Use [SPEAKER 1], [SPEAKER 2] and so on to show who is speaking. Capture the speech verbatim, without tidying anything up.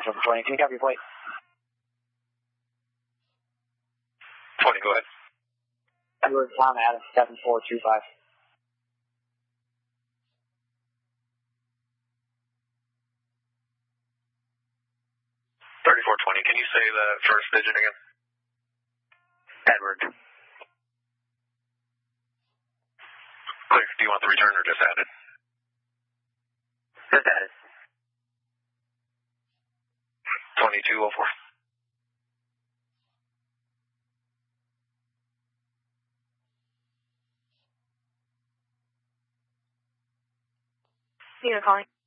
[SPEAKER 1] Silver twenty. Can you copy your plate?
[SPEAKER 2] twenty, go ahead.
[SPEAKER 1] Edward Tom Adams, seven four two five.
[SPEAKER 2] thirty-four twenty, can you say the first digit again?
[SPEAKER 1] Edward.
[SPEAKER 2] Clear. Do you want the return or just added?
[SPEAKER 1] Just added.
[SPEAKER 2] twenty-two oh four.
[SPEAKER 3] You're calling.